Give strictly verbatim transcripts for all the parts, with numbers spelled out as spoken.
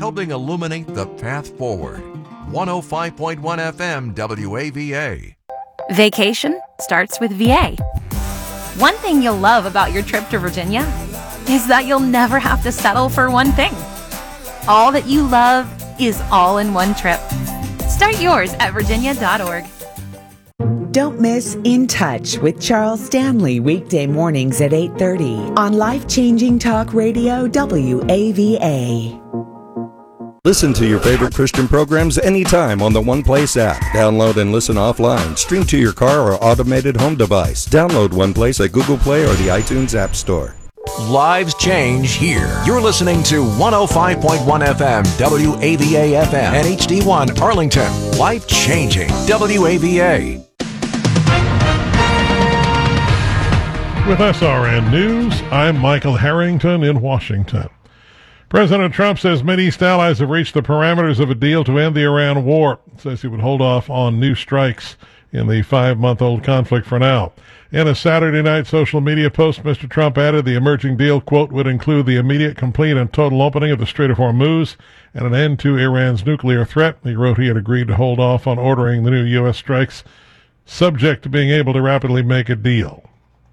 helping illuminate the path forward. one oh five point one F M W A V A. Vacation starts with V A. One thing you'll love about your trip to Virginia is that you'll never have to settle for one thing. All that you love is all in one trip. Start yours at virginia dot org. Don't miss In Touch with Charles Stanley weekday mornings at eight thirty on Life-Changing Talk Radio W A V A. Listen to your favorite Christian programs anytime on the One Place app. Download and listen offline. Stream to your car or automated home device. Download One Place at Google Play or the iTunes App Store. Lives change here. You're listening to one oh five point one F M, W A V A F M, and H D one Arlington. Life changing W A V A. With S R N News, I'm Michael Harrington in Washington. President Trump says Mideast allies have reached the parameters of a deal to end the Iran war. Says he would hold off on new strikes in the five-month-old conflict for now. In a Saturday night social media post, Mister Trump added the emerging deal, quote, would include the immediate, complete, and total opening of the Strait of Hormuz and an end to Iran's nuclear threat. He wrote he had agreed to hold off on ordering the new U S strikes, subject to being able to rapidly make a deal.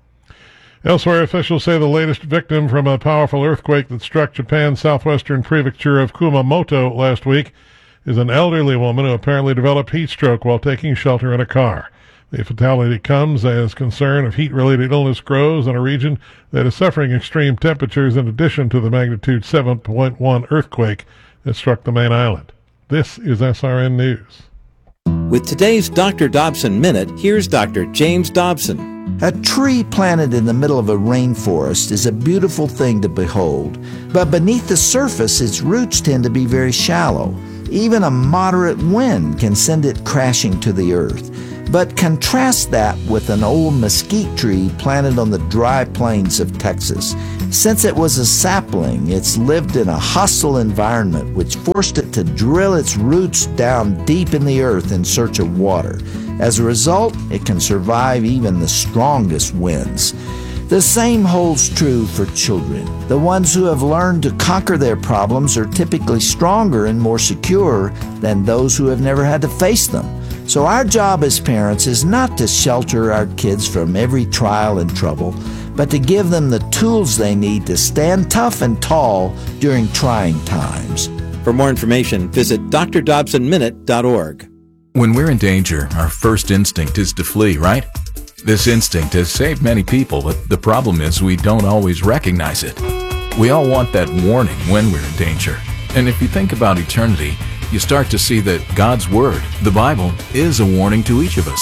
Elsewhere, officials say the latest victim from a powerful earthquake that struck Japan's southwestern prefecture of Kumamoto last week is an elderly woman who apparently developed heat stroke while taking shelter in a car. The fatality comes as concern of heat-related illness grows in a region that is suffering extreme temperatures in addition to the magnitude seven point one earthquake that struck the main island. This is S R N News. With today's Doctor Dobson Minute, here's Doctor James Dobson. A tree planted in the middle of a rainforest is a beautiful thing to behold, but beneath the surface its roots tend to be very shallow. Even a moderate wind can send it crashing to the earth. But contrast that with an old mesquite tree planted on the dry plains of Texas. Since it was a sapling, it's lived in a hostile environment which forced it to drill its roots down deep in the earth in search of water. As a result, it can survive even the strongest winds. The same holds true for children. The ones who have learned to conquer their problems are typically stronger and more secure than those who have never had to face them. So our job as parents is not to shelter our kids from every trial and trouble, but to give them the tools they need to stand tough and tall during trying times. For more information, visit d r dobson minute dot org. When we're in danger, our first instinct is to flee, right? This instinct has saved many people, but the problem is we don't always recognize it. We all want that warning when we're in danger. And if you think about eternity, you start to see that God's Word, the Bible, is a warning to each of us.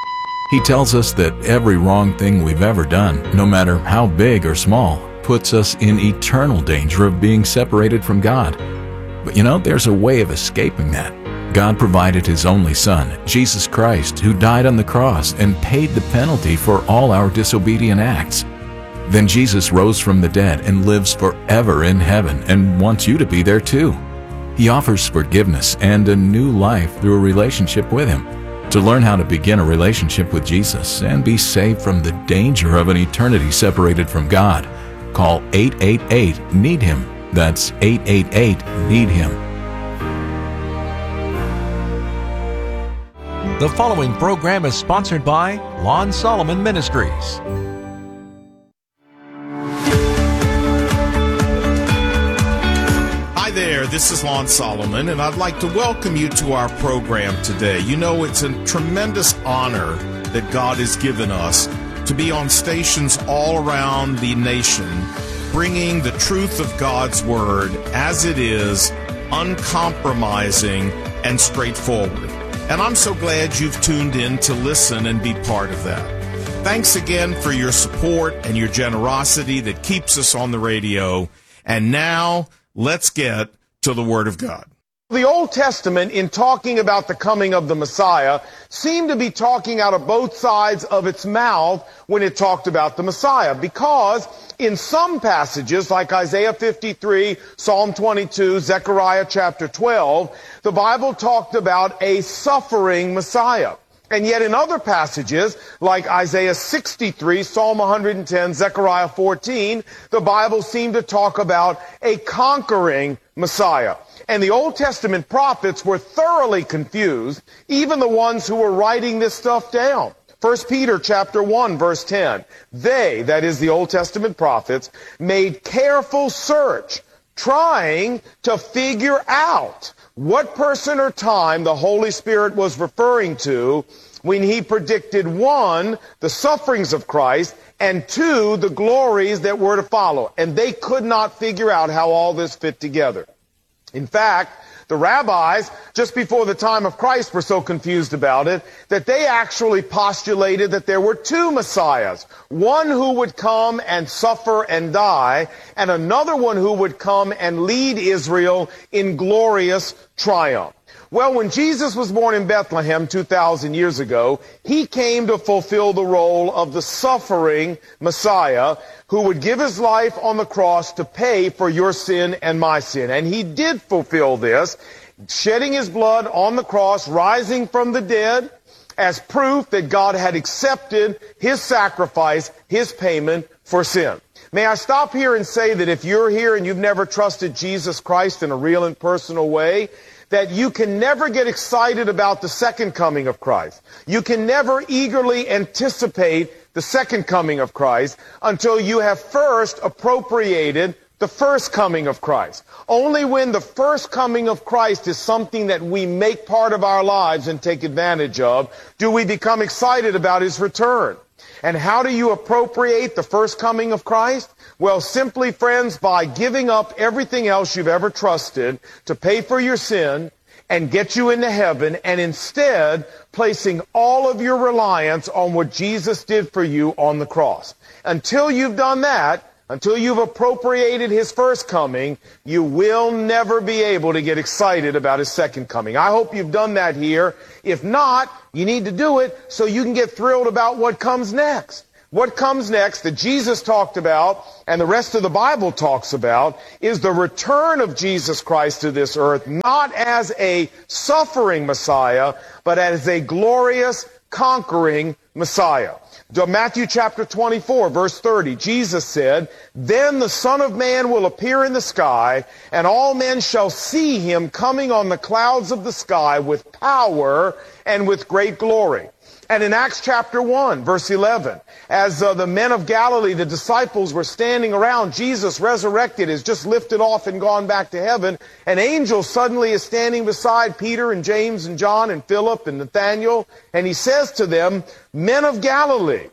He tells us that every wrong thing we've ever done, no matter how big or small, puts us in eternal danger of being separated from God. But you know, there's a way of escaping that. God provided His only Son, Jesus Christ, who died on the cross and paid the penalty for all our disobedient acts. Then Jesus rose from the dead and lives forever in heaven and wants you to be there too. He offers forgiveness and a new life through a relationship with Him. To learn how to begin a relationship with Jesus and be saved from the danger of an eternity separated from God, call eight eight eight, need him. That's eight eight eight, need him. The following program is sponsored by Lon Solomon Ministries. Hi there, this is Lon Solomon, and I'd like to welcome you to our program today. You know, it's a tremendous honor that God has given us to be on stations all around the nation, bringing the truth of God's Word as it is, uncompromising and straightforward. And I'm so glad you've tuned in to listen and be part of that. Thanks again for your support and your generosity that keeps us on the radio. And now, let's get to the Word of God. The Old Testament, in talking about the coming of the Messiah, seemed to be talking out of both sides of its mouth when it talked about the Messiah, because in some passages, like Isaiah fifty-three, Psalm twenty-two, Zechariah chapter twelve, the Bible talked about a suffering Messiah. And yet in other passages, like Isaiah sixty-three, Psalm one hundred ten, Zechariah fourteen, the Bible seemed to talk about a conquering Messiah. And the Old Testament prophets were thoroughly confused, even the ones who were writing this stuff down. First Peter chapter one, verse ten. They, that is the Old Testament prophets, made careful search, trying to figure out what person or time the Holy Spirit was referring to when he predicted, one, the sufferings of Christ, and two, the glories that were to follow. And they could not figure out how all this fit together. In fact, the rabbis, just before the time of Christ, were so confused about it that they actually postulated that there were two Messiahs. One who would come and suffer and die, and another one who would come and lead Israel in glorious triumph. Well, when Jesus was born in Bethlehem two thousand years ago, he came to fulfill the role of the suffering Messiah who would give his life on the cross to pay for your sin and my sin. And he did fulfill this, shedding his blood on the cross, rising from the dead, as proof that God had accepted his sacrifice, his payment for sin. May I stop here and say that if you're here and you've never trusted Jesus Christ in a real and personal way, that you can never get excited about the second coming of Christ. You can never eagerly anticipate the second coming of Christ until you have first appropriated the first coming of Christ. Only when the first coming of Christ is something that we make part of our lives and take advantage of, do we become excited about his return. And how do you appropriate the first coming of Christ? Well, simply, friends, by giving up everything else you've ever trusted to pay for your sin and get you into heaven, and instead placing all of your reliance on what Jesus did for you on the cross. Until you've done that, until you've appropriated his first coming, you will never be able to get excited about his second coming. I hope you've done that here. If not, you need to do it so you can get thrilled about what comes next. What comes next that Jesus talked about and the rest of the Bible talks about is the return of Jesus Christ to this earth, not as a suffering Messiah, but as a glorious, conquering Messiah. Matthew chapter twenty-four, verse thirty, Jesus said, "Then the Son of Man will appear in the sky, and all men shall see him coming on the clouds of the sky with power and with great glory." And in Acts chapter one, verse eleven, as uh, the men of Galilee, the disciples, were standing around, Jesus resurrected, is just lifted off and gone back to heaven. An angel suddenly is standing beside Peter and James and John and Philip and Nathanael, and he says to them, "Men of Galilee,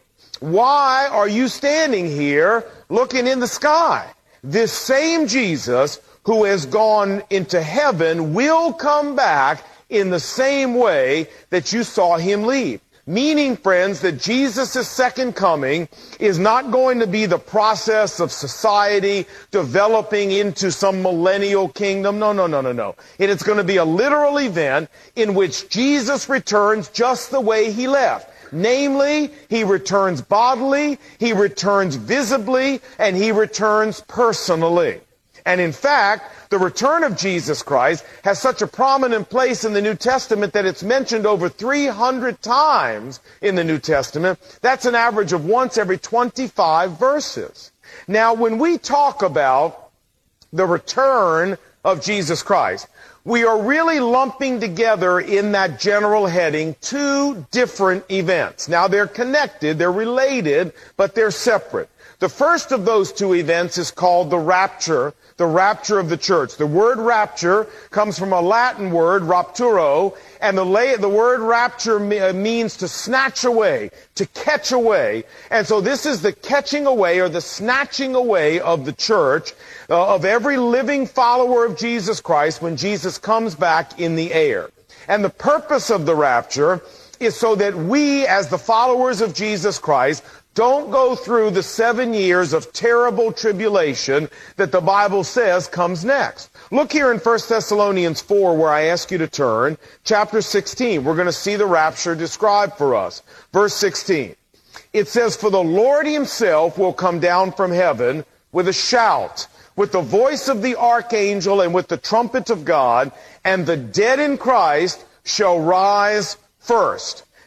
why are you standing here looking in the sky? This same Jesus who has gone into heaven will come back in the same way that you saw him leave." Meaning, friends, that Jesus' second coming is not going to be the process of society developing into some millennial kingdom. No, no, no, no, no. It is going to be a literal event in which Jesus returns just the way he left. Namely, he returns bodily, he returns visibly, and he returns personally. And in fact, the return of Jesus Christ has such a prominent place in the New Testament that it's mentioned over three hundred times in the New Testament. That's an average of once every twenty-five verses. Now, when we talk about the return of Jesus Christ, we are really lumping together in that general heading two different events. Now, they're connected, they're related, but they're separate. The first of those two events is called the rapture, the rapture of the church. The word rapture comes from a Latin word, rapturo, and the, la- the word rapture me- means to snatch away, to catch away. And so this is the catching away or the snatching away of the church, uh, of every living follower of Jesus Christ when Jesus comes back in the air. And the purpose of the rapture is so that we, as the followers of Jesus Christ, don't go through the seven years of terrible tribulation that the Bible says comes next. Look here in First Thessalonians four, where I ask you to turn, chapter sixteen. We're going to see the rapture described for us. Verse sixteen. It says, "For the Lord himself will come down from heaven with a shout, with the voice of the archangel and with the trumpet of God, and the dead in Christ shall rise first.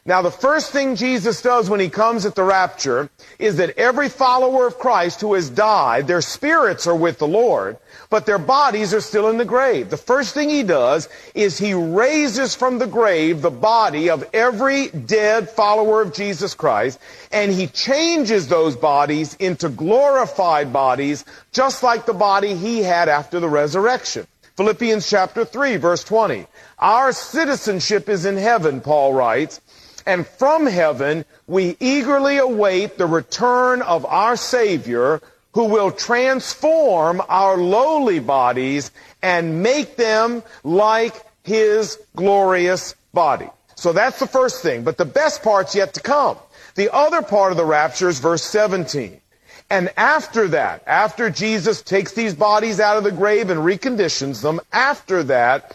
Now, the first thing Jesus does when he comes at the rapture is that every follower of Christ who has died, their spirits are with the Lord, but their bodies are still in the grave. The first thing he does is he raises from the grave the body of every dead follower of Jesus Christ, and he changes those bodies into glorified bodies, just like the body he had after the resurrection. Philippians chapter three, verse twenty. Our citizenship is in heaven, Paul writes, and from heaven we eagerly await the return of our Savior, who will transform our lowly bodies and make them like his glorious body. So that's the first thing. But the best part's yet to come. The other part of the rapture is verse seventeen. And after that, after Jesus takes these bodies out of the grave and reconditions them, after that,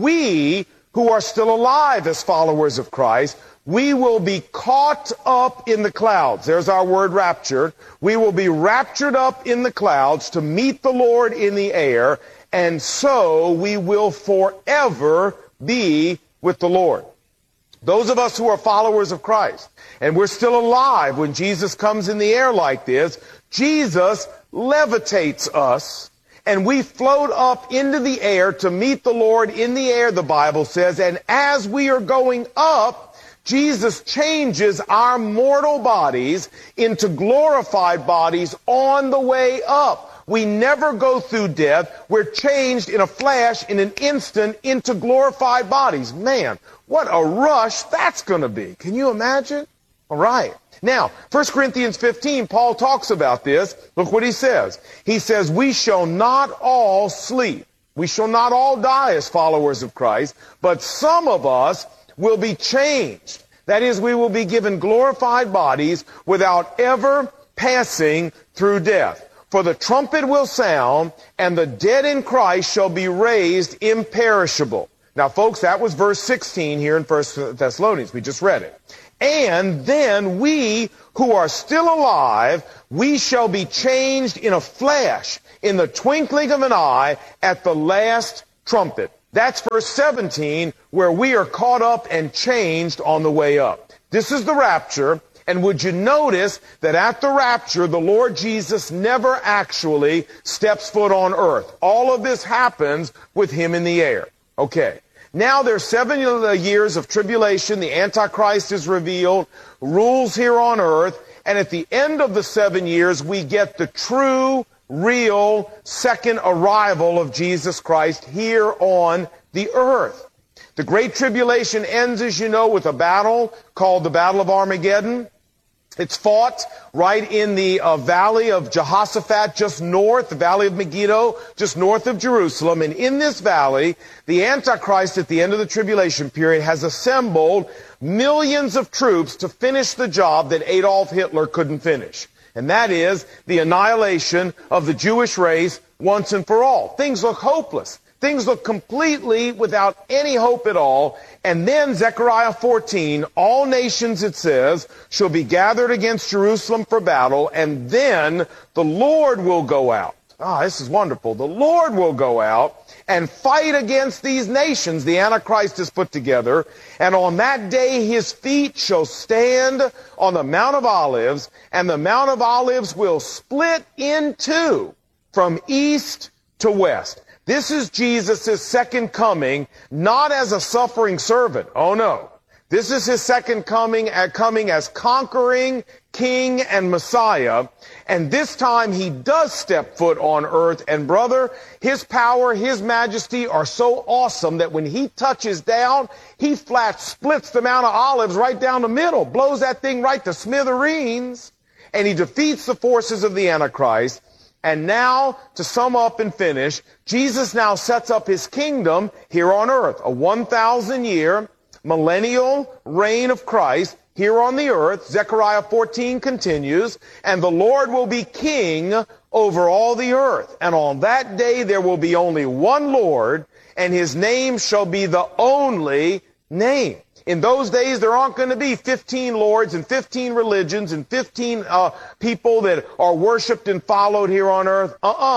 we who are still alive as followers of Christ, we will be caught up in the clouds. There's our word raptured. We will be raptured up in the clouds to meet the Lord in the air, and so we will forever be with the Lord. Those of us who are followers of Christ, and we're still alive when Jesus comes in the air like this, Jesus levitates us, and we float up into the air to meet the Lord in the air, the Bible says, and as we are going up, Jesus changes our mortal bodies into glorified bodies on the way up. We never go through death. We're changed in a flash, in an instant, into glorified bodies. Man, what a rush that's going to be. Can you imagine? All right. Now, First Corinthians fifteen, Paul talks about this. Look what he says. He says, we shall not all sleep. We shall not all die as followers of Christ, but some of us will be changed. That is, we will be given glorified bodies without ever passing through death. For the trumpet will sound, and the dead in Christ shall be raised imperishable. Now, folks, that was verse sixteen here in First Thessalonians. We just read it. And then we who are still alive, we shall be changed in a flash, in the twinkling of an eye, at the last trumpet. That's verse seventeen, where we are caught up and changed on the way up. This is the rapture, and would you notice that at the rapture, the Lord Jesus never actually steps foot on earth. All of this happens with him in the air. Okay. Now there's seven years of tribulation. The Antichrist is revealed, rules here on earth, and at the end of the seven years, we get the true real second arrival of Jesus Christ here on the earth. The Great Tribulation ends, as you know, with a battle called the Battle of Armageddon. It's fought right in the uh, valley of Jehoshaphat, just north, the valley of Megiddo, just north of Jerusalem. And in this valley, the Antichrist at the end of the tribulation period has assembled millions of troops to finish the job that Adolf Hitler couldn't finish. And that is the annihilation of the Jewish race once and for all. Things look hopeless. Things look completely without any hope at all. And then Zechariah fourteen, all nations, it says, shall be gathered against Jerusalem for battle, and then the Lord will go out. Ah, this is wonderful. The Lord will go out and fight against these nations the Antichrist has put together. And on that day his feet shall stand on the Mount of Olives, and the Mount of Olives will split in two from east to west. This is Jesus' second coming, not as a suffering servant. Oh no. This is his second coming, coming as conquering King and Messiah. And this time he does step foot on earth. And brother, his power, his majesty are so awesome that when he touches down, he flat splits the Mount of Olives right down the middle, blows that thing right to smithereens, and he defeats the forces of the Antichrist. And now, to sum up and finish, Jesus now sets up his kingdom here on earth, a one thousand year millennial reign of Christ here on the earth. Zechariah fourteen continues, and the Lord will be king over all the earth. And on that day there will be only one Lord, and his name shall be the only name. In those days, there aren't going to be fifteen lords and fifteen religions and fifteen uh, people that are worshipped and followed here on earth. Uh-uh.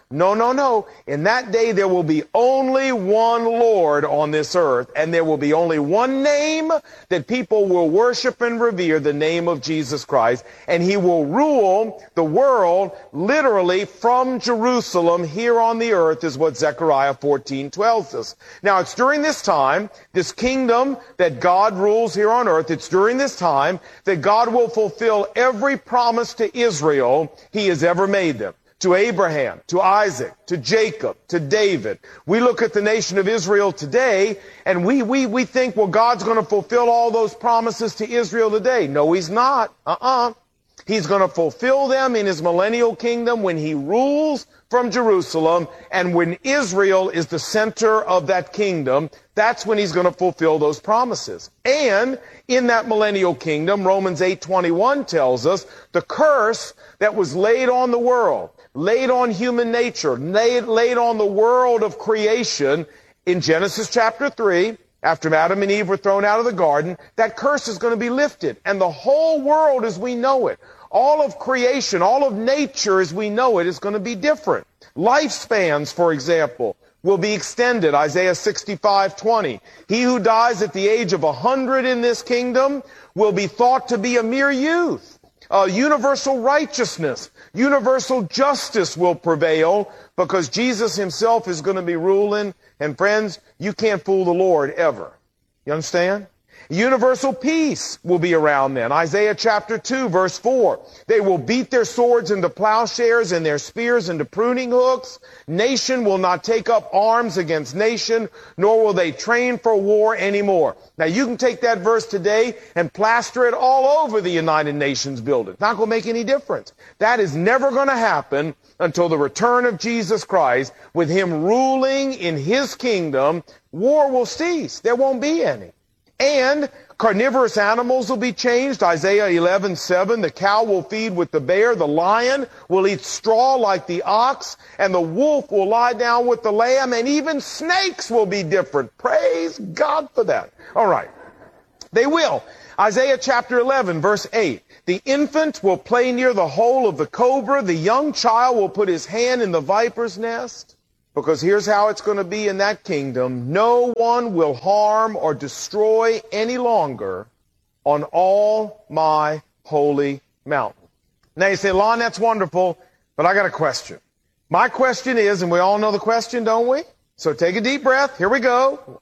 No, no, no. In that day there will be only one Lord on this earth, and there will be only one name that people will worship and revere, the name of Jesus Christ, and he will rule the world literally from Jerusalem here on the earth, is what Zechariah fourteen tells us. Now, it's during this time, this kingdom that God rules here on earth, it's during this time that God will fulfill every promise to Israel he has ever made them. To Abraham, to Isaac, to Jacob, to David. We look at the nation of Israel today, and we, we, we think, well, God's going to fulfill all those promises to Israel today. No, he's not. Uh-uh. He's going to fulfill them in his millennial kingdom when he rules from Jerusalem, and when Israel is the center of that kingdom, that's when he's going to fulfill those promises. And in that millennial kingdom, Romans eight twenty-one tells us the curse that was laid on the world, laid on human nature, laid, laid on the world of creation in Genesis chapter three, after Adam and Eve were thrown out of the garden, that curse is going to be lifted. And the whole world as we know it, all of creation, all of nature as we know it, is going to be different. Lifespans, for example, will be extended. Isaiah sixty-five twenty. He who dies at the age of a hundred in this kingdom will be thought to be a mere youth. Uh, universal righteousness, universal justice will prevail because Jesus himself is going to be ruling. And friends, you can't fool the Lord ever. You understand? Universal peace will be around then. Isaiah chapter two, verse four. They will beat their swords into plowshares and their spears into pruning hooks. Nation will not take up arms against nation, nor will they train for war anymore. Now you can take that verse today and plaster it all over the United Nations building. It's not going to make any difference. That is never going to happen until the return of Jesus Christ. With him ruling in his kingdom, war will cease. There won't be any. And carnivorous animals will be changed. Isaiah eleven seven, the cow will feed with the bear, the lion will eat straw like the ox, and the wolf will lie down with the lamb, and even snakes will be different. Praise God for that. All right. They will. Isaiah chapter eleven, verse eight. The infant will play near the hole of the cobra. The young child will put his hand in the viper's nest. Because here's how it's going to be in that kingdom. No one will harm or destroy any longer on all my holy mountain. Now you say, Lon, that's wonderful, but I got a question. My question is, and we all know the question, don't we? So take a deep breath. Here we go.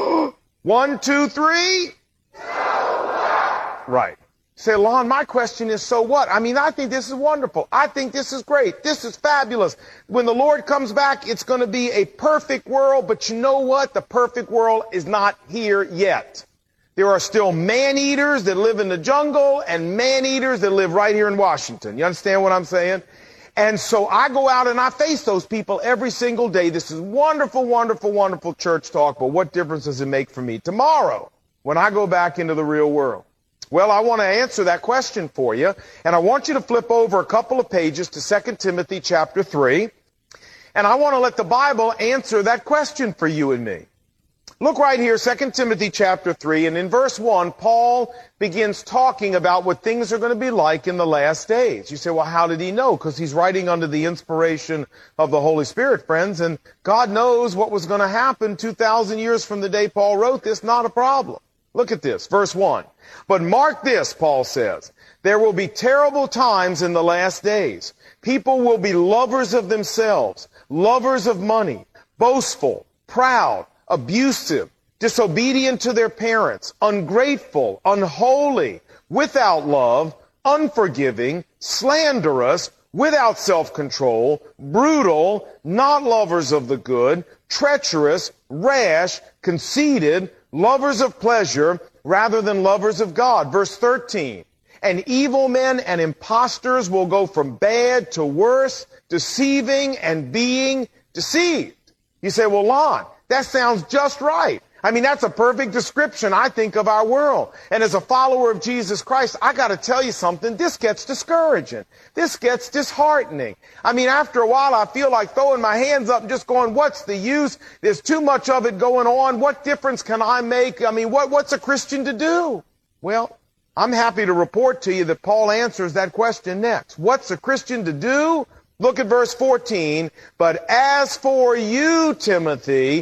One, two, three. Right. Say, Lon, my question is, so what? I mean, I think this is wonderful. I think this is great. This is fabulous. When the Lord comes back, it's going to be a perfect world, but you know what? The perfect world is not here yet. There are still man-eaters that live in the jungle and man-eaters that live right here in Washington. You understand what I'm saying? And so I go out and I face those people every single day. This is wonderful, wonderful, wonderful church talk, but what difference does it make for me tomorrow when I go back into the real world? Well, I want to answer that question for you, and I want you to flip over a couple of pages to Second Timothy chapter three, and I want to let the Bible answer that question for you and me. Look right here, Second Timothy chapter three, and in verse one, Paul begins talking about what things are going to be like in the last days. You say, well, how did he know? Because he's writing under the inspiration of the Holy Spirit, friends, and God knows what was going to happen two thousand years from the day Paul wrote this, not a problem. Look at this, verse one. But mark this, Paul says, there will be terrible times in the last days. People will be lovers of themselves, lovers of money, boastful, proud, abusive, disobedient to their parents, ungrateful, unholy, without love, unforgiving, slanderous, without self-control, brutal, not lovers of the good, treacherous, rash, conceited, lovers of pleasure rather than lovers of God. Verse thirteen, and evil men and impostors will go from bad to worse, deceiving and being deceived. You say, well, Lon, that sounds just right. I mean, that's a perfect description, I think, of our world. And as a follower of Jesus Christ, I got to tell you something. This gets discouraging. This gets disheartening. I mean, after a while, I feel like throwing my hands up and just going, what's the use? There's too much of it going on. What difference can I make? I mean, what, what's a Christian to do? Well, I'm happy to report to you that Paul answers that question next. What's a Christian to do? Look at verse fourteen. But as for you, Timothy,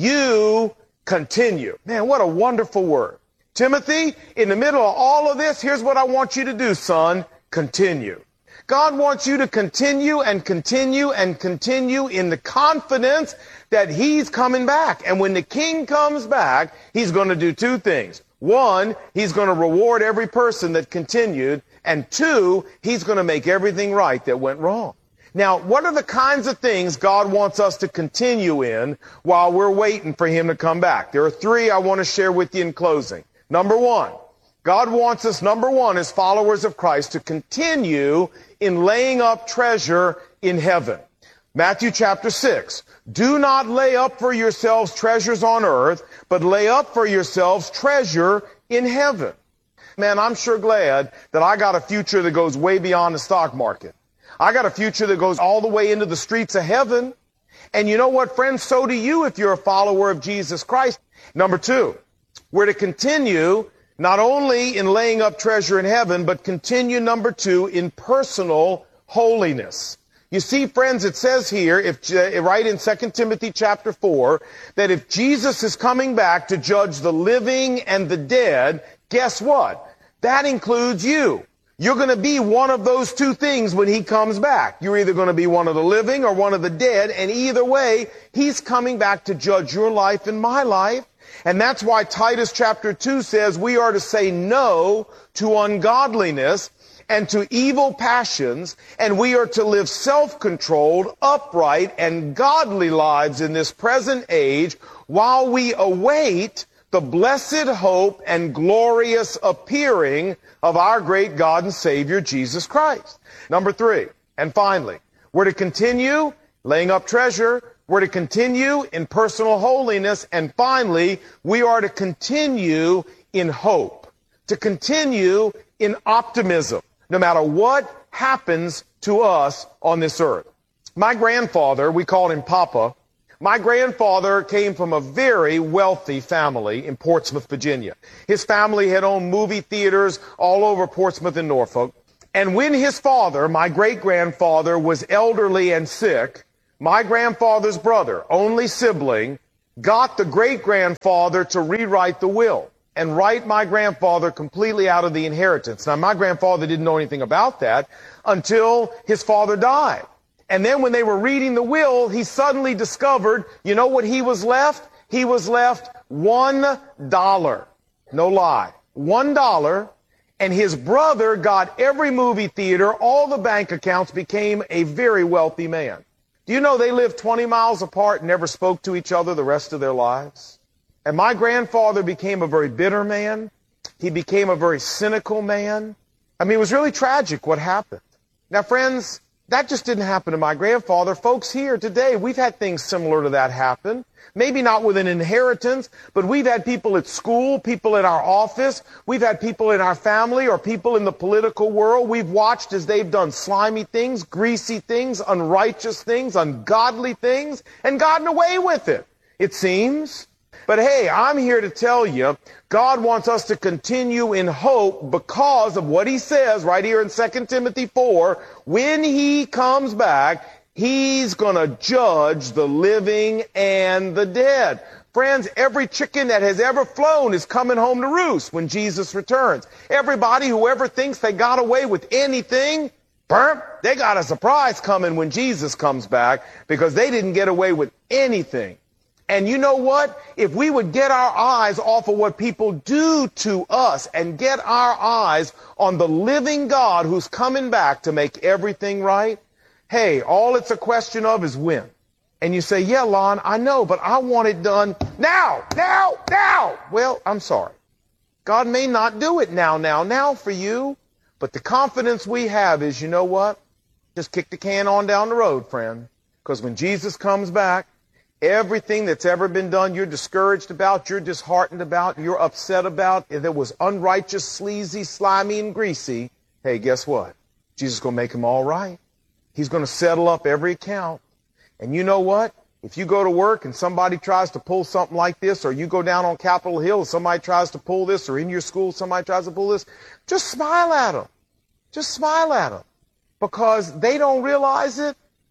you continue. Man, what a wonderful word. Timothy, in the middle of all of this, here's what I want you to do, son. Continue. God wants you to continue and continue and continue in the confidence that he's coming back. And when the king comes back, he's going to do two things. One, he's going to reward every person that continued. And two, he's going to make everything right that went wrong. Now, what are the kinds of things God wants us to continue in while we're waiting for him to come back? There are three I want to share with you in closing. Number one, God wants us, number one, as followers of Christ, to continue in laying up treasure in heaven. Matthew chapter six. Do not lay up for yourselves treasures on earth, but lay up for yourselves treasure in heaven. Man, I'm sure glad that I got a future that goes way beyond the stock market. I got a future that goes all the way into the streets of heaven. And you know what, friends? So do you if you're a follower of Jesus Christ. Number two, we're to continue not only in laying up treasure in heaven, but continue, number two, in personal holiness. You see, friends, it says here, if right in Second Timothy chapter four, that if Jesus is coming back to judge the living and the dead, guess what? That includes you. You're going to be one of those two things when he comes back. You're either going to be one of the living or one of the dead, and either way, he's coming back to judge your life and my life. And that's why Titus chapter two says we are to say no to ungodliness and to evil passions, and we are to live self-controlled, upright, and godly lives in this present age while we await the blessed hope and glorious appearing of our great God and Savior, Jesus Christ. Number three, and finally, we're to continue laying up treasure. We're to continue in personal holiness. And finally, we are to continue in hope, to continue in optimism, no matter what happens to us on this earth. My grandfather, we called him Papa. My grandfather came from a very wealthy family in Portsmouth, Virginia. His family had owned movie theaters all over Portsmouth and Norfolk. And when his father, my great-grandfather, was elderly and sick, my grandfather's brother, only sibling, got the great-grandfather to rewrite the will and write my grandfather completely out of the inheritance. Now, my grandfather didn't know anything about that until his father died. And then when they were reading the will, he suddenly discovered, you know what he was left? He was left one dollar. No lie. One dollar. And his brother got every movie theater, all the bank accounts, became a very wealthy man. Do you know they lived twenty miles apart and never spoke to each other the rest of their lives? And my grandfather became a very bitter man. He became a very cynical man. I mean, it was really tragic what happened. Now, friends, that just didn't happen to my grandfather. Folks, here today, we've had things similar to that happen. Maybe not with an inheritance, but we've had people at school, people in our office, we've had people in our family or people in the political world. We've watched as they've done slimy things, greasy things, unrighteous things, ungodly things, and gotten away with it, it seems. But hey, I'm here to tell you, God wants us to continue in hope because of what he says right here in Second Timothy four. When he comes back, he's going to judge the living and the dead. Friends, every chicken that has ever flown is coming home to roost when Jesus returns. Everybody who ever thinks they got away with anything, burp, they got a surprise coming when Jesus comes back because they didn't get away with anything. And you know what? If we would get our eyes off of what people do to us and get our eyes on the living God who's coming back to make everything right, hey, all it's a question of is when. And you say, yeah, Lon, I know, but I want it done now, now, now. Well, I'm sorry. God may not do it now, now, now for you, but the confidence we have is, you know what? Just kick the can on down the road, friend, because when Jesus comes back, everything that's ever been done, you're discouraged about, you're disheartened about, you're upset about, that was unrighteous, sleazy, slimy, and greasy, hey, guess what? Jesus is going to make them all right. He's going to settle up every account. And you know what? If you go to work and somebody tries to pull something like this, or you go down on Capitol Hill and somebody tries to pull this, or in your school somebody tries to pull this, just smile at them. Just smile at them. Because they don't realize it,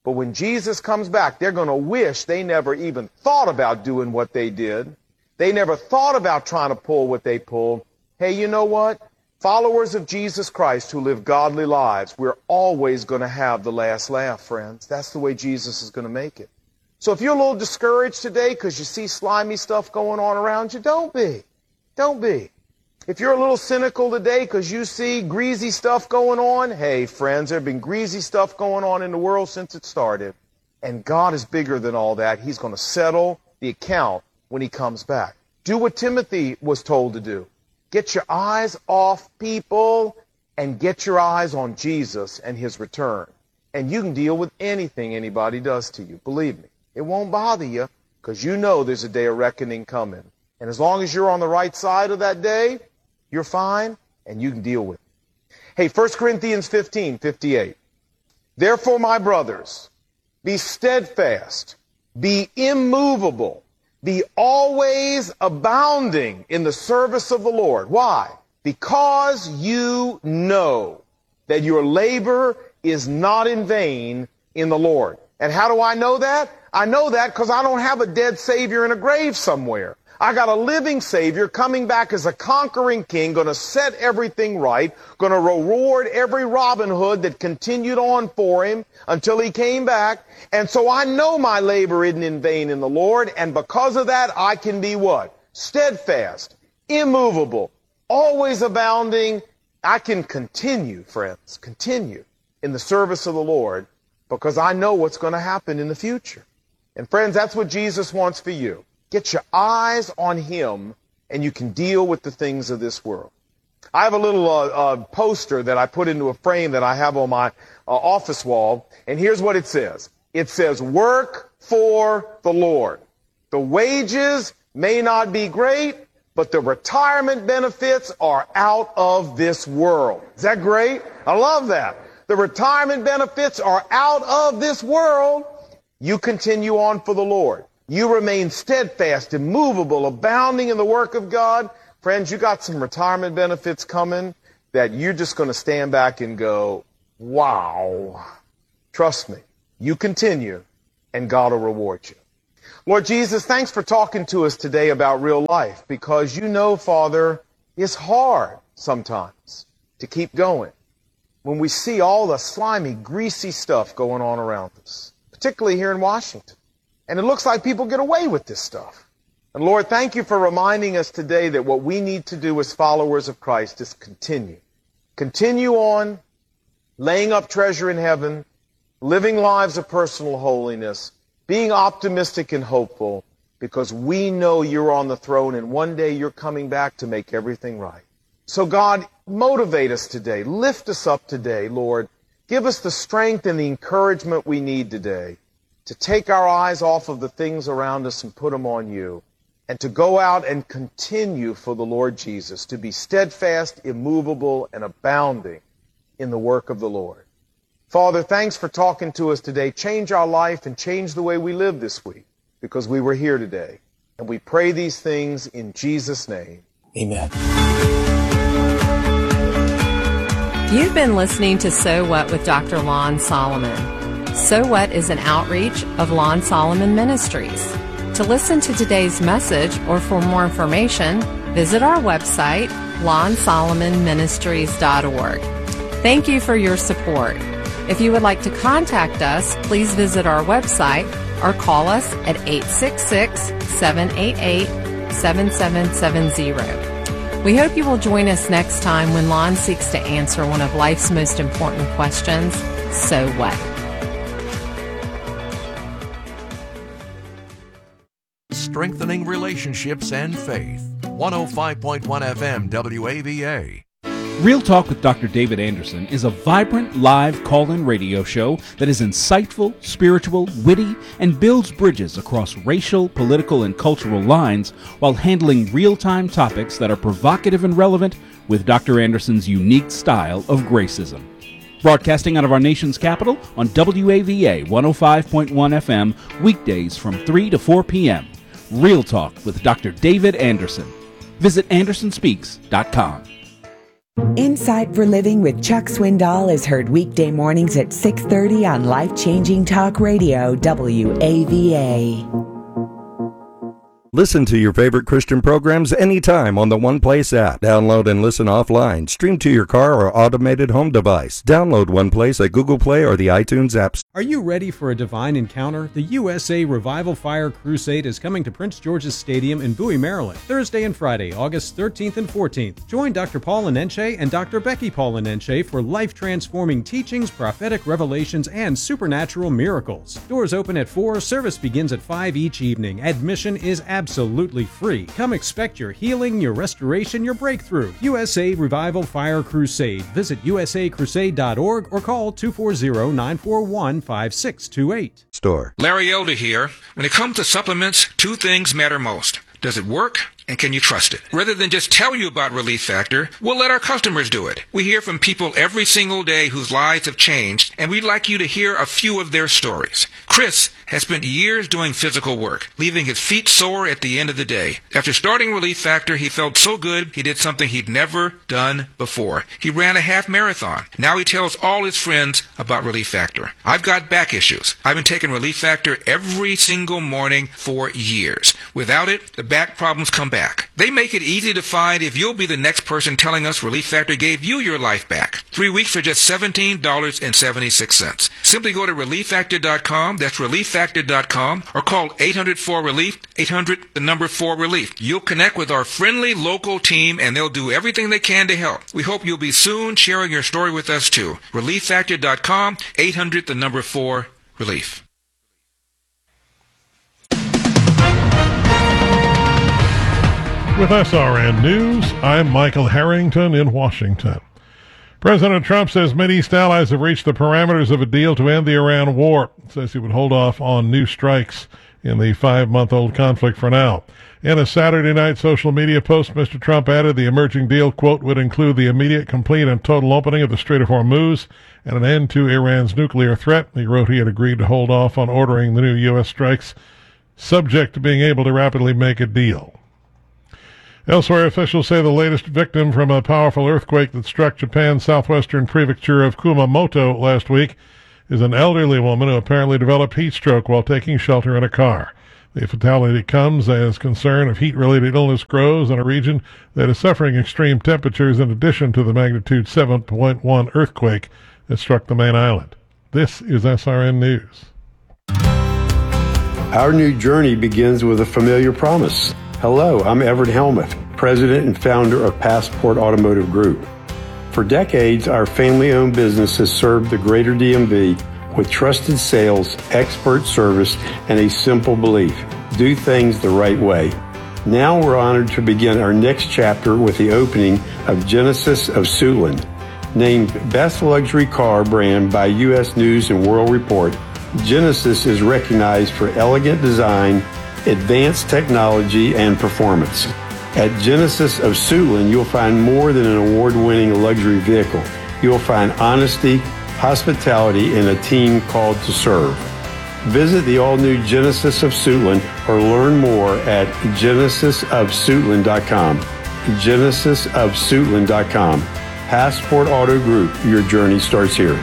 But when Jesus comes back, they're going to wish they never even thought about doing what they did. They never thought about trying to pull what they pulled. Hey, you know what? Followers of Jesus Christ who live godly lives, we're always going to have the last laugh, friends. That's the way Jesus is going to make it. So if you're a little discouraged today because you see slimy stuff going on around you, don't be. Don't be. If you're a little cynical today because you see greasy stuff going on, hey, friends, there have been greasy stuff going on in the world since it started. And God is bigger than all that. He's going to settle the account when he comes back. Do what Timothy was told to do. Get your eyes off people and get your eyes on Jesus and his return. And you can deal with anything anybody does to you. Believe me. It won't bother you because you know there's a day of reckoning coming. And as long as you're on the right side of that day, you're fine, and you can deal with it. Hey, First Corinthians fifteen fifty-eight. Therefore, my brothers, be steadfast, be immovable, be always abounding in the service of the Lord. Why? Because you know that your labor is not in vain in the Lord. And how do I know that? I know that because I don't have a dead Savior in a grave somewhere. I got a living Savior coming back as a conquering king, going to set everything right, going to reward every Robin Hood that continued on for him until he came back. And so I know my labor isn't in vain in the Lord, and because of that, I can be what? Steadfast, immovable, always abounding. I can continue, friends, continue in the service of the Lord because I know what's going to happen in the future. And friends, that's what Jesus wants for you. Get your eyes on him, and you can deal with the things of this world. I have a little uh, uh, poster that I put into a frame that I have on my uh, office wall, and here's what it says. It says, work for the Lord. The wages may not be great, but the retirement benefits are out of this world. Is that great? I love that. The retirement benefits are out of this world. You continue on for the Lord. You remain steadfast, immovable, abounding in the work of God. Friends, you got some retirement benefits coming that you're just going to stand back and go, wow. Trust me. You continue, and God will reward you. Lord Jesus, thanks for talking to us today about real life, because you know, Father, it's hard sometimes to keep going when we see all the slimy, greasy stuff going on around us, particularly here in Washington. And it looks like people get away with this stuff. And Lord, thank you for reminding us today that what we need to do as followers of Christ is continue. Continue on, laying up treasure in heaven, living lives of personal holiness, being optimistic and hopeful, because we know you're on the throne and one day you're coming back to make everything right. So God, motivate us today. Lift us up today, Lord. Give us the strength and the encouragement we need today to take our eyes off of the things around us and put them on you, and to go out and continue for the Lord Jesus, to be steadfast, immovable, and abounding in the work of the Lord. Father, thanks for talking to us today. Change our life and change the way we live this week, because we were here today. And we pray these things in Jesus' name. Amen. You've been listening to So What with Doctor Lon Solomon. So What is an outreach of Lon Solomon Ministries. To listen to today's message or for more information, visit our website, lon solomon ministries dot org. Thank you for your support. If you would like to contact us, please visit our website or call us at eight six six, seven eight eight, seven seven seven zero. We hope you will join us next time when Lon seeks to answer one of life's most important questions, so what? Strengthening relationships and faith. one oh five point one F M W A V A. Real Talk with Doctor David Anderson is a vibrant live call-in radio show that is insightful, spiritual, witty, and builds bridges across racial, political, and cultural lines while handling real-time topics that are provocative and relevant with Doctor Anderson's unique style of gracism. Broadcasting out of our nation's capital on W A V A one oh five point one F M weekdays from three to four p.m. Real Talk with Doctor David Anderson. Visit anderson speaks dot com. Insight for Living with Chuck Swindoll is heard weekday mornings at six thirty on Life Changing Talk Radio, W A V A. Listen to your favorite Christian programs anytime on the One Place app. Download and listen offline. Stream to your car or automated home device. Download One Place at Google Play or the iTunes App Store. Are you ready for a divine encounter? The U S A Revival Fire Crusade is coming to Prince George's Stadium in Bowie, Maryland, Thursday and Friday, August thirteenth and fourteenth. Join Doctor Paul Anenche and Doctor Becky Paul Anenche for life-transforming teachings, prophetic revelations, and supernatural miracles. Doors open at four, service begins at five each evening. Admission is absolutely absolutely free. Come expect your healing, your restoration, your breakthrough. U S A Revival Fire Crusade. Visit u s a crusade dot org or call two four zero, nine four one, five six two eight. Store. Larry Elder here. When it comes to supplements, two things matter most. Does it work? And can you trust it? Rather than just tell you about Relief Factor, we'll let our customers do it. We hear from people every single day whose lives have changed, and we'd like you to hear a few of their stories. Chris has spent years doing physical work, leaving his feet sore at the end of the day. After starting Relief Factor, he felt so good he did something he'd never done before. He ran a half marathon. Now he tells all his friends about Relief Factor. I've got back issues. I've been taking Relief Factor every single morning for years. Without it, the back problems come back. They make it easy to find if you'll be the next person telling us Relief Factor gave you your life back. Three weeks for just seventeen dollars and seventy-six cents. Simply go to relief factor dot com, that's relief factor dot com, or call eight hundred four relief, eight hundred, the number four relief. You'll connect with our friendly local team and they'll do everything they can to help. We hope you'll be soon sharing your story with us too. relief factor dot com, eight hundred, the number four relief. With S R N News, I'm Michael Harrington in Washington. President Trump says Mideast allies have reached the parameters of a deal to end the Iran war. Says he would hold off on new strikes in the five-month-old conflict for now. In a Saturday night social media post, Mister Trump added the emerging deal, quote, would include the immediate, complete, and total opening of the Strait of Hormuz and an end to Iran's nuclear threat. He wrote he had agreed to hold off on ordering the new U S strikes, subject to being able to rapidly make a deal. Elsewhere, officials say the latest victim from a powerful earthquake that struck Japan's southwestern prefecture of Kumamoto last week is an elderly woman who apparently developed heat stroke while taking shelter in a car. The fatality comes as concern of heat-related illness grows in a region that is suffering extreme temperatures in addition to the magnitude seven point one earthquake that struck the main island. This is S R N News. Our new journey begins with a familiar promise. Hello, I'm Everett Helmuth, president and founder of Passport Automotive Group. For decades, our family-owned business has served the greater D M V with trusted sales, expert service, and a simple belief: do things the right way. Now we're honored to begin our next chapter with the opening of Genesis of Suitland. Named Best Luxury Car Brand by U S News and World Report, Genesis is recognized for elegant design, advanced technology, and performance. At Genesis of Suitland, you'll find more than an award-winning luxury vehicle. You'll find honesty, hospitality, and a team called to serve. Visit the all-new Genesis of Suitland or learn more at genesis of suitland dot com. genesis of suitland dot com. Passport Auto Group, your journey starts here.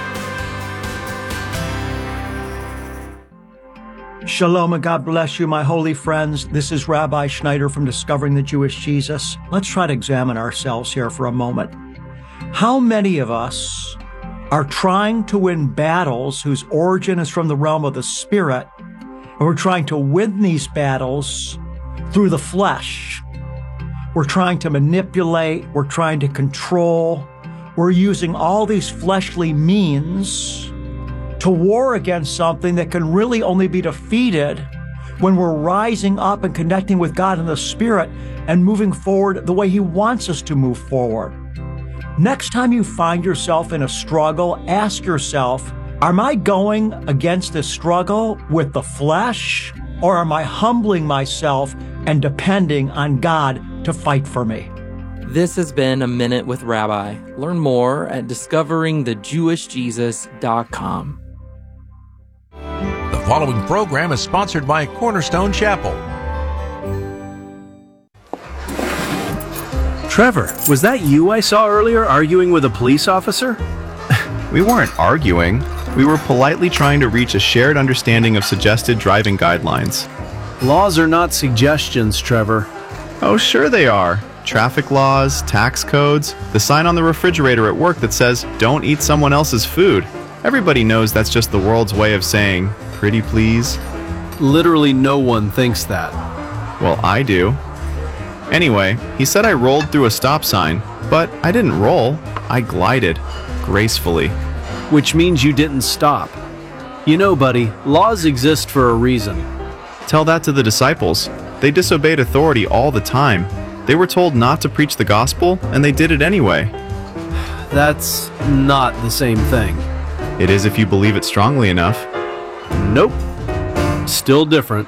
Shalom and God bless you, my holy friends. This is Rabbi Schneider from Discovering the Jewish Jesus. Let's try to examine ourselves here for a moment. How many of us are trying to win battles whose origin is from the realm of the Spirit, and we're trying to win these battles through the flesh? We're trying to manipulate, we're trying to control, we're using all these fleshly means to war against something that can really only be defeated when we're rising up and connecting with God in the Spirit and moving forward the way He wants us to move forward. Next time you find yourself in a struggle, ask yourself, am I going against this struggle with the flesh, or am I humbling myself and depending on God to fight for me? This has been A Minute with Rabbi. Learn more at discovering the jewish jesus dot com. The following program is sponsored by Cornerstone Chapel. Trevor, was that you I saw earlier arguing with a police officer? We weren't arguing. We were politely trying to reach a shared understanding of suggested driving guidelines. Laws are not suggestions, Trevor. Oh, sure they are. Traffic laws, tax codes, the sign on the refrigerator at work that says, "Don't eat someone else's food." Everybody knows that's just the world's way of saying, "Pretty please." Literally no one thinks that. Well, I do. Anyway, he said I rolled through a stop sign, but I didn't roll. I glided, gracefully. Which means you didn't stop. You know, buddy, laws exist for a reason. Tell that to the disciples. They disobeyed authority all the time. They were told not to preach the gospel, and they did it anyway. That's not the same thing. It is if you believe it strongly enough. Nope. Still different.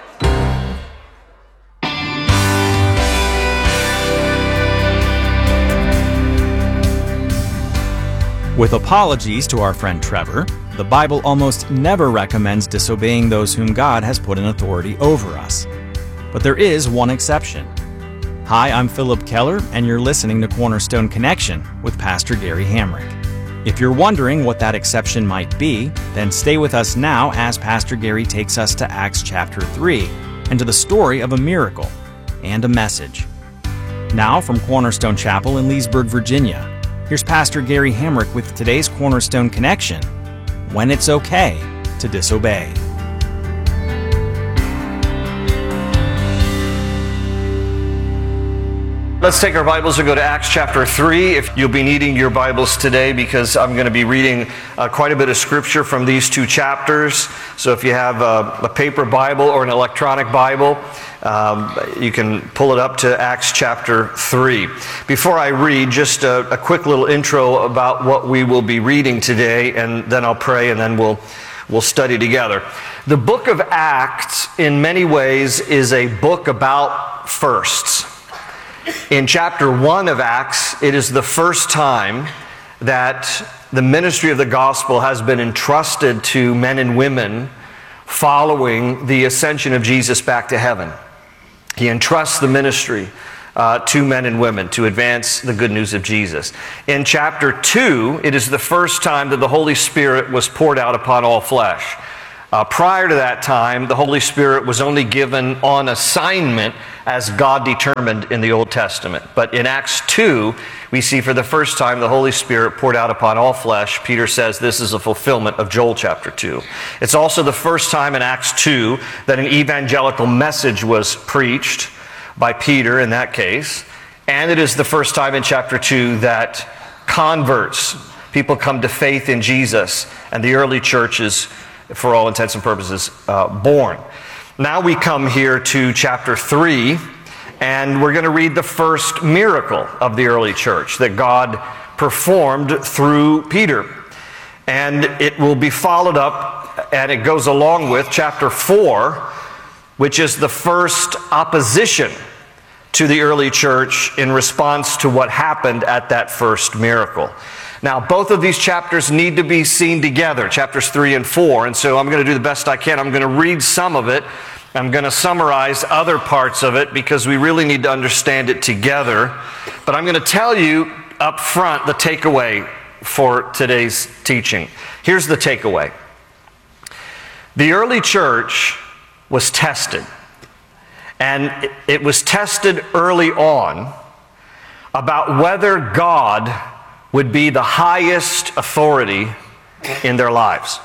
With apologies to our friend Trevor, the Bible almost never recommends disobeying those whom God has put in authority over us. But there is one exception. Hi, I'm Philip Keller, and you're listening to Cornerstone Connection with Pastor Gary Hamrick. If you're wondering what that exception might be, then stay with us now as Pastor Gary takes us to Acts chapter three and to the story of a miracle and a message. Now from Cornerstone Chapel in Leesburg, Virginia, here's Pastor Gary Hamrick with today's Cornerstone Connection, When It's Okay to Disobey. Let's take our Bibles and go to Acts chapter three. If you'll be needing your Bibles today, because I'm going to be reading uh, quite a bit of scripture from these two chapters. So if you have a, a paper Bible or an electronic Bible, um, you can pull it up to Acts chapter three. Before I read, just a, a quick little intro about what we will be reading today, and then I'll pray, and then we'll we'll study together. The book of Acts, in many ways, is a book about firsts. In chapter one of Acts, it is the first time that the ministry of the gospel has been entrusted to men and women following the ascension of Jesus back to heaven. He entrusts the ministry uh, to men and women to advance the good news of Jesus. In chapter two, it is the first time that the Holy Spirit was poured out upon all flesh. Uh, prior to that time, the Holy Spirit was only given on assignment as God determined in the Old Testament. But in Acts two, we see for the first time the Holy Spirit poured out upon all flesh. Peter says this is a fulfillment of Joel chapter two. It's also the first time in Acts two that an evangelical message was preached by Peter in that case. And it is the first time in chapter two that converts, people come to faith in Jesus, and the early church is, for all intents and purposes, uh, born. Now we come here to chapter three, and we're going to read the first miracle of the early church that God performed through Peter. And it will be followed up, and it goes along with chapter four, which is the first opposition to the early church in response to what happened at that first miracle. Now, both of these chapters need to be seen together, chapters three and four, and so I'm going to do the best I can. I'm going to read some of it. I'm going to summarize other parts of it because we really need to understand it together. But I'm going to tell you up front the takeaway for today's teaching. Here's the takeaway. The early church was tested, and it was tested early on about whether God would be the highest authority in their lives.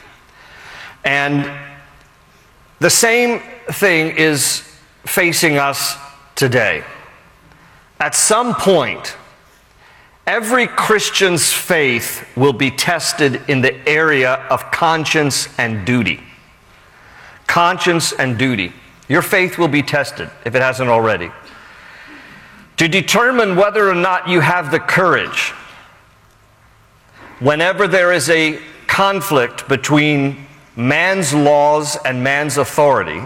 And the same thing is facing us today. At some point, every Christian's faith will be tested in the area of conscience and duty. Conscience and duty. Your faith will be tested, if it hasn't already, to determine whether or not you have the courage, whenever there is a conflict between man's laws and man's authority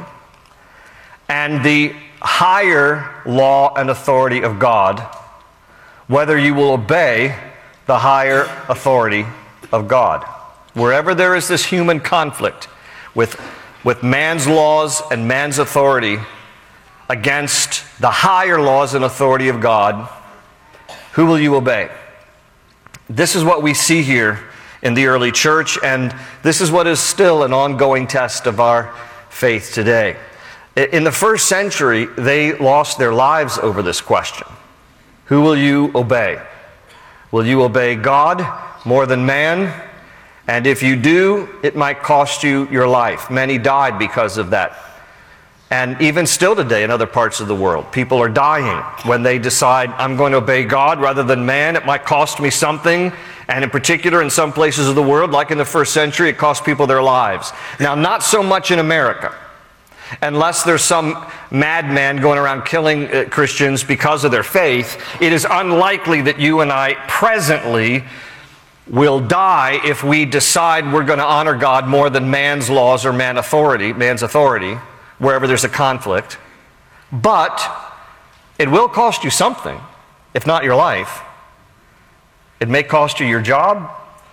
and the higher law and authority of God, whether you will obey the higher authority of God. Wherever there is this human conflict with, with man's laws and man's authority against the higher laws and authority of God, who will you obey? This is what we see here in the early church, and this is what is still an ongoing test of our faith today. In the first century, they lost their lives over this question. Who will you obey? Will you obey God more than man? And if you do, it might cost you your life. Many died because of that. And even still today in other parts of the world, people are dying when they decide, I'm going to obey God rather than man. It might cost me something. And in particular, in some places of the world, like in the first century, it cost people their lives. Now, not so much in America. Unless there's some madman going around killing uh, Christians because of their faith, it is unlikely that you and I presently will die if we decide we're going to honor God more than man's laws or man authority, man's authority, wherever there's a conflict. But it will cost you something, if not your life. It may cost you your job,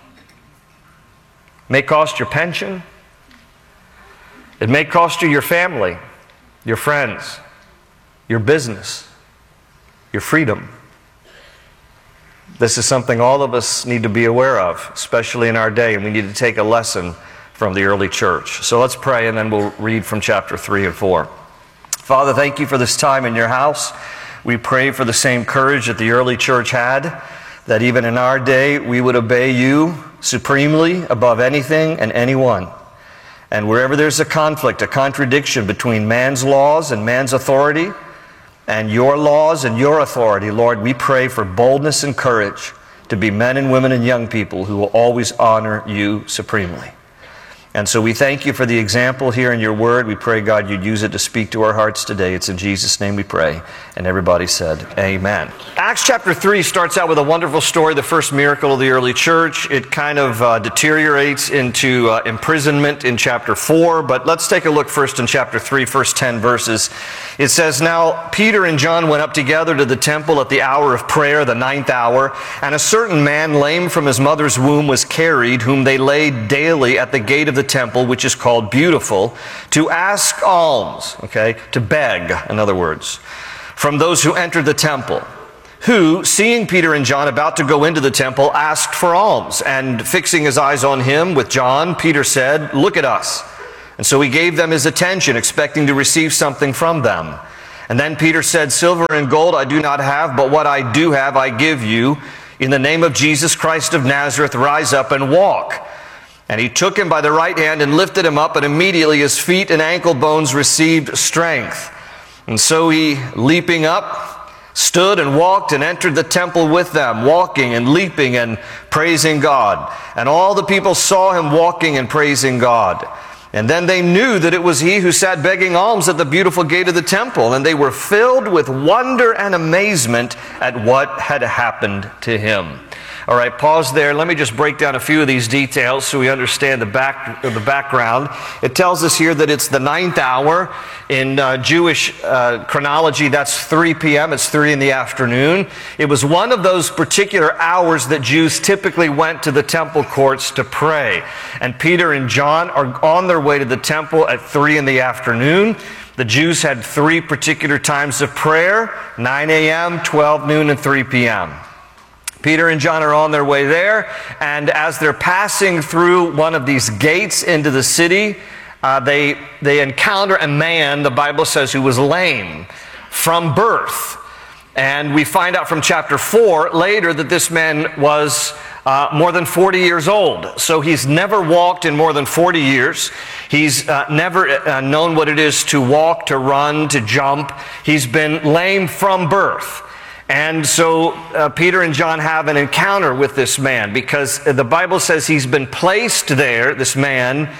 may cost your pension. It may cost you your family, your friends, your business, your freedom. This is something all of us need to be aware of, especially in our day, and we need to take a lesson from the early church. So let's pray, and then we'll read from chapter three and four. Father, thank you for this time in your house. We pray for the same courage that the early church had, that even in our day we would obey you supremely above anything and anyone. And wherever there's a conflict, a contradiction between man's laws and man's authority and your laws and your authority, Lord, we pray for boldness and courage to be men and women and young people who will always honor you supremely. And so we thank you for the example here in your word. We pray, God, you'd use it to speak to our hearts today. It's in Jesus' name we pray. And everybody said, amen. Acts chapter three starts out with a wonderful story, the first miracle of the early church. It kind of uh, deteriorates into uh, imprisonment in chapter four. But let's take a look first in chapter three, first ten verses. It says, Now Peter and John went up together to the temple at the hour of prayer, the ninth hour, and a certain man lame from his mother's womb was carried, whom they laid daily at the gate of the temple, which is called Beautiful, to ask alms, okay, to beg, in other words, from those who entered the temple, who, seeing Peter and John about to go into the temple, asked for alms. And fixing his eyes on him with John, Peter said, Look at us. And so he gave them his attention, expecting to receive something from them. And then Peter said, Silver and gold I do not have, but what I do have I give you. In the name of Jesus Christ of Nazareth, rise up and walk. And he took him by the right hand and lifted him up, and immediately his feet and ankle bones received strength. And so he, leaping up, stood and walked and entered the temple with them, walking and leaping and praising God. And all the people saw him walking and praising God. And then they knew that it was he who sat begging alms at the beautiful gate of the temple, and they were filled with wonder and amazement at what had happened to him. All right, pause there. Let me just break down a few of these details so we understand the back the background. It tells us here that it's the ninth hour. In uh, Jewish uh, chronology, that's three p.m. It's three in the afternoon. It was one of those particular hours that Jews typically went to the temple courts to pray. And Peter and John are on their way to the temple at three in the afternoon. The Jews had three particular times of prayer, nine a.m., twelve noon, and three p.m. Peter and John are on their way there, and as they're passing through one of these gates into the city, uh, they, they encounter a man, the Bible says, who was lame from birth. And we find out from chapter four later that this man was uh, more than forty years old. So he's never walked in more than forty years. He's uh, never uh, known what it is to walk, to run, to jump. He's been lame from birth. And so uh, Peter and John have an encounter with this man because the Bible says he's been placed there, this man,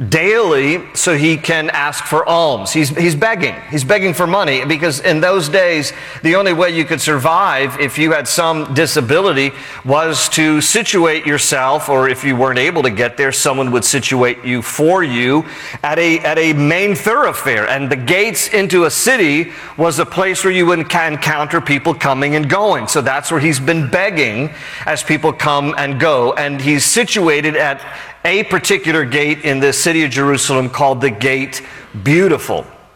daily so he can ask for alms. He's, he's begging. He's begging for money because in those days, the only way you could survive if you had some disability was to situate yourself, or if you weren't able to get there, someone would situate you for you at a, at a main thoroughfare. And the gates into a city was a place where you would encounter people coming and going. So that's where he's been begging as people come and go. And he's situated at a particular gate in the city of Jerusalem called the Gate Beautiful.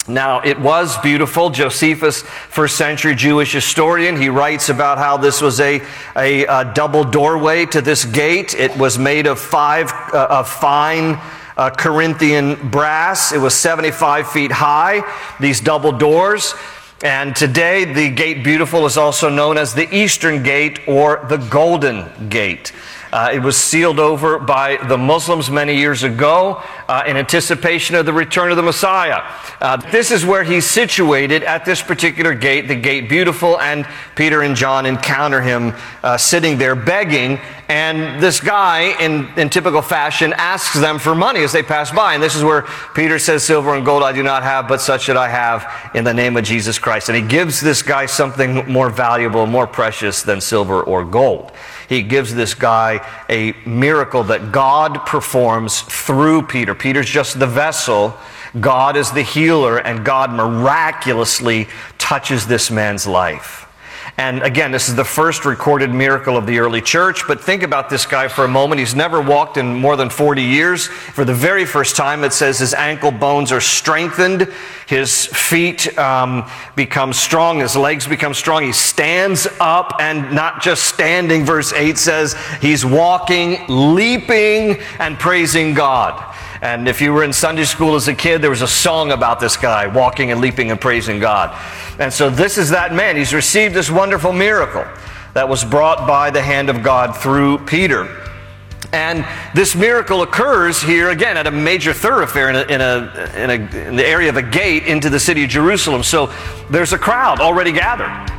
Now, it was beautiful. Josephus, first century Jewish historian, he writes about how this was a, a, a double doorway to this gate. It was made of five uh, of fine uh, Corinthian brass. It was seventy-five feet high, these double doors. And today, the Gate Beautiful is also known as the Eastern Gate or the Golden Gate. Uh, it was sealed over by the Muslims many years ago uh, in anticipation of the return of the Messiah. Uh, this is where he's situated at this particular gate, the Gate Beautiful, and Peter and John encounter him uh, sitting there begging, and this guy, in, in typical fashion, asks them for money as they pass by. And this is where Peter says, "Silver and gold I do not have, but such that I have in the name of Jesus Christ." And he gives this guy something more valuable, more precious than silver or gold. He gives this guy a miracle that God performs through Peter. Peter's just the vessel. God is the healer, and God miraculously touches this man's life. And again, this is the first recorded miracle of the early church, but think about this guy for a moment. He's never walked in more than forty years. For the very first time, it says his ankle bones are strengthened, his feet um, become strong, his legs become strong. He stands up, and not just standing, verse eight says, he's walking, leaping, and praising God. And if you were in Sunday school as a kid, there was a song about this guy walking and leaping and praising God. And so this is that man. He's received this wonderful miracle that was brought by the hand of God through Peter. And this miracle occurs here again at a major thoroughfare in, a, in, a, in, a, in the area of a gate into the city of Jerusalem. So there's a crowd already gathered.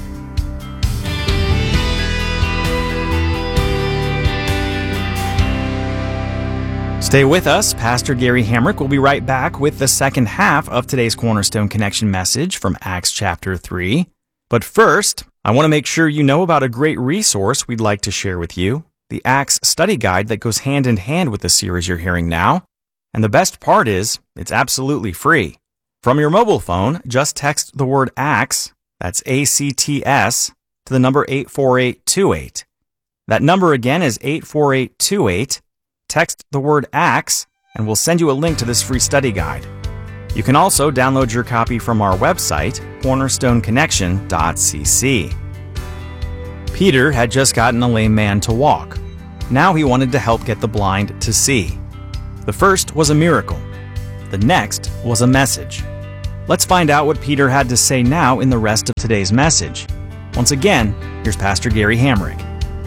Stay with us. Pastor Gary Hamrick will be right back with the second half of today's Cornerstone Connection message from Acts chapter three. But first, I want to make sure you know about a great resource we'd like to share with you, the Acts study guide that goes hand in hand with the series you're hearing now. And the best part is, it's absolutely free. From your mobile phone, just text the word Acts, that's A C T S, to the number eight four eight two eight. That number again is eight four eight two eight. Text the word Acts, and we'll send you a link to this free study guide. You can also download your copy from our website, cornerstone connection dot c c. Peter had just gotten a lame man to walk. Now he wanted to help get the blind to see. The first was a miracle. The next was a message. Let's find out what Peter had to say now in the rest of today's message. Once again, here's Pastor Gary Hamrick.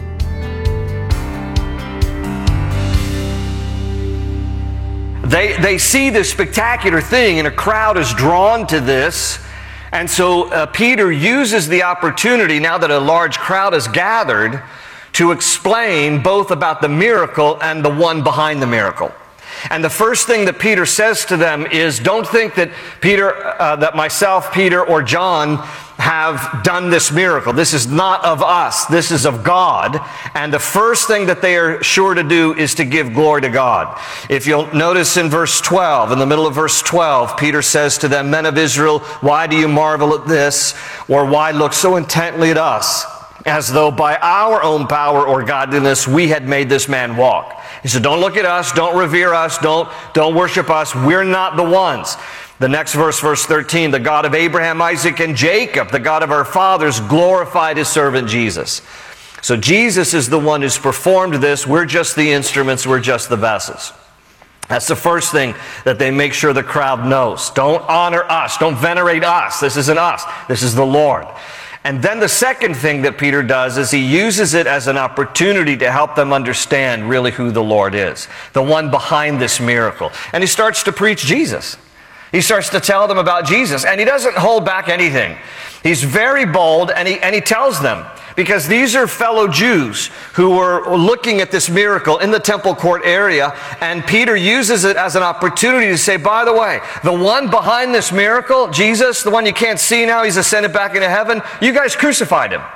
They, they see this spectacular thing, and a crowd is drawn to this. And so uh, Peter uses the opportunity, now that a large crowd is gathered, to explain both about the miracle and the one behind the miracle. And the first thing that Peter says to them is, don't think that Peter, uh, that myself, Peter, or John have done this miracle. This is not of us. This is of God. And the first thing that they are sure to do is to give glory to God. If you'll notice in verse twelve, in the middle of verse twelve, Peter says to them, "Men of Israel, why do you marvel at this? Or why look so intently at us, as though by our own power or godliness we had made this man walk?" He said, don't look at us, don't revere us, don't, don't worship us. We're not the ones. The next verse, verse thirteen, "The God of Abraham, Isaac, and Jacob, the God of our fathers, glorified his servant Jesus." So Jesus is the one who's performed this. We're just the instruments. We're just the vessels. That's the first thing that they make sure the crowd knows. Don't honor us. Don't venerate us. This isn't us. This is the Lord. And then the second thing that Peter does is he uses it as an opportunity to help them understand really who the Lord is, the one behind this miracle. And he starts to preach Jesus. He starts to tell them about Jesus, and he doesn't hold back anything. He's very bold, and he, and he tells them, because these are fellow Jews who were looking at this miracle in the temple court area, and Peter uses it as an opportunity to say, by the way, the one behind this miracle, Jesus, the one you can't see now, he's ascended back into heaven, you guys crucified him.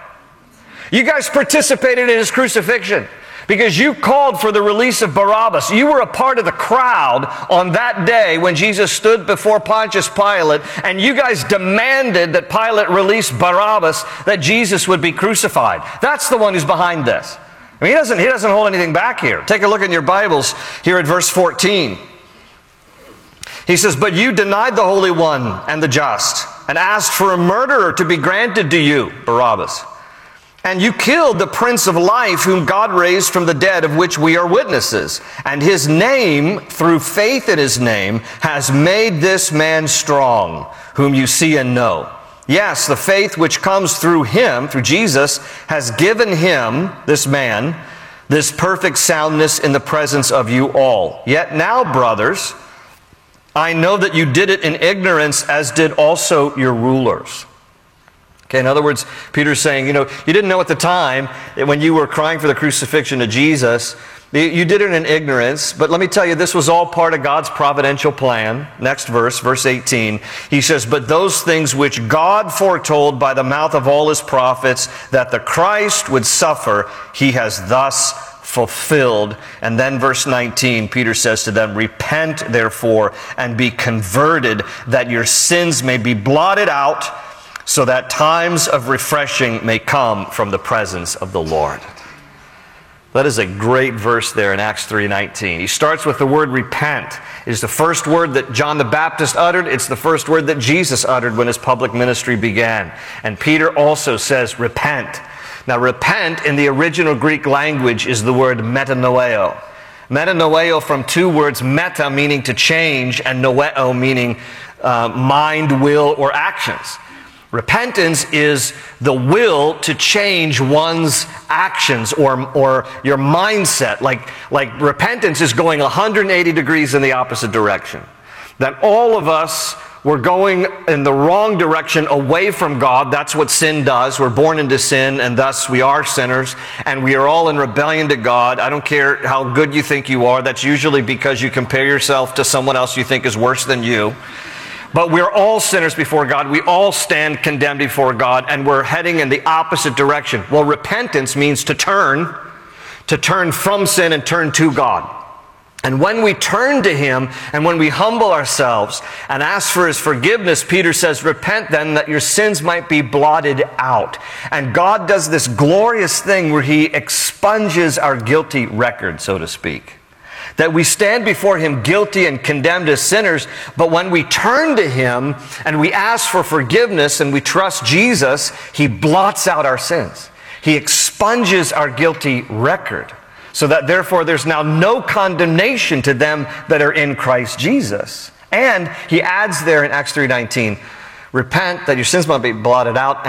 You guys participated in his crucifixion. Because you called for the release of Barabbas. You were a part of the crowd on that day when Jesus stood before Pontius Pilate, and you guys demanded that Pilate release Barabbas, that Jesus would be crucified. That's the one who's behind this. I mean, he doesn't, he doesn't hold anything back here. Take a look in your Bibles here at verse fourteen. He says, but you denied the Holy One and the just, and asked for a murderer to be granted to you, Barabbas. And you killed the Prince of Life, whom God raised from the dead, of which we are witnesses. And his name, through faith in his name, has made this man strong, whom you see and know. Yes, the faith which comes through him, through Jesus, has given him, this man, this perfect soundness in the presence of you all. Yet now, brothers, I know that you did it in ignorance, as did also your rulers. Okay, in other words, Peter's saying, you know, you didn't know at the time that when you were crying for the crucifixion of Jesus, you did it in ignorance, but let me tell you, this was all part of God's providential plan. Next verse, verse eighteen, he says, but those things which God foretold by the mouth of all his prophets, that the Christ would suffer, he has thus fulfilled. And then verse nineteen, Peter says to them, repent therefore and be converted, that your sins may be blotted out, so that times of refreshing may come from the presence of the Lord. That is a great verse there in Acts three nineteen. He starts with the word repent. It is the first word that John the Baptist uttered. It's the first word that Jesus uttered when his public ministry began. And Peter also says repent. Now repent in the original Greek language is the word metanoeo. Metanoeo from two words, meta meaning to change and noeo meaning uh, mind, will, or actions. Repentance is the will to change one's actions or, or your mindset. Like, like repentance is going one hundred eighty degrees in the opposite direction. That all of us were going in the wrong direction away from God. That's what sin does. We're born into sin, and thus we are sinners, and we are all in rebellion to God. I don't care how good you think you are. That's usually because you compare yourself to someone else you think is worse than you. But we're all sinners before God. We all stand condemned before God, and we're heading in the opposite direction. Well, repentance means to turn, to turn from sin and turn to God. And when we turn to him, and when we humble ourselves and ask for his forgiveness, Peter says, repent then that your sins might be blotted out. And God does this glorious thing where he expunges our guilty record, so to speak. That we stand before him guilty and condemned as sinners, but when we turn to him and we ask for forgiveness and we trust Jesus, he blots out our sins. He expunges our guilty record, so that therefore there's now no condemnation to them that are in Christ Jesus. And he adds there in Acts three nineteen, repent that your sins might be blotted out,